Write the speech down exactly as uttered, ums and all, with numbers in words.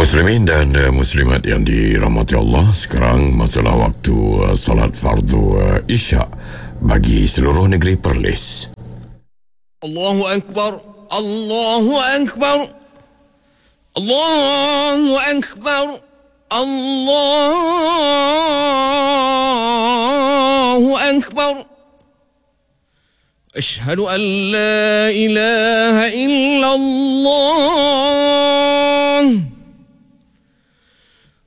Muslimin dan uh, muslimat yang dirahmati Allah, sekarang masalah waktu uh, solat fardu uh, Isyak bagi seluruh negeri Perlis. Allahu Akbar, Allahu Akbar, Allahu Akbar, Allahu Akbar. Asyhadu an la ilaha illallah.